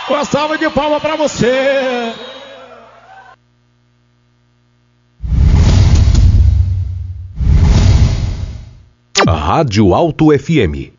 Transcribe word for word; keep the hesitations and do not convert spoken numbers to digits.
Uma salva de palmas pra você. Rádio Alto F M.